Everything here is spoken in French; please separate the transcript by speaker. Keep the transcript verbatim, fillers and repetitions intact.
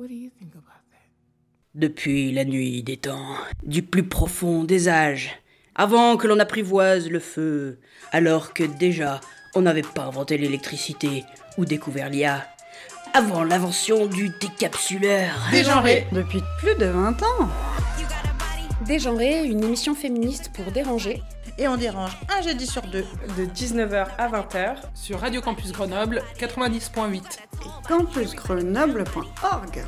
Speaker 1: Depuis la nuit des temps, du plus profond des âges, avant que l'on apprivoise le feu, alors que déjà on n'avait pas inventé l'électricité ou découvert l'I A, avant l'invention du décapsuleur.
Speaker 2: Dégenré.
Speaker 3: Depuis plus de vingt ans.
Speaker 4: Dégenré, une émission féministe pour déranger.
Speaker 2: Et on dérange un jeudi sur deux.
Speaker 5: De dix-neuf heures à vingt heures sur Radio Campus Grenoble quatre-vingt-dix point huit.
Speaker 3: Et campus grenoble point org.